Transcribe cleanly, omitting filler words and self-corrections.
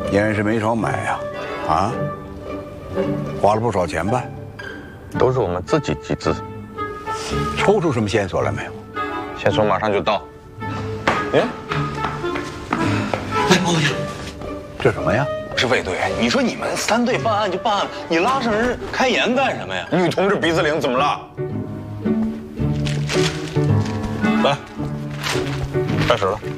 烟是没少买呀，啊，花了不少钱吧？ 都是我们自己集资。 抽出什么线索来没有？ 线索马上就到。哎， 来帮我一下。 这什么呀？ 是卫队，你说你们3队办案就办案，你拉上人开盐干什么呀？ 女同志鼻子灵怎么了？来，开始了。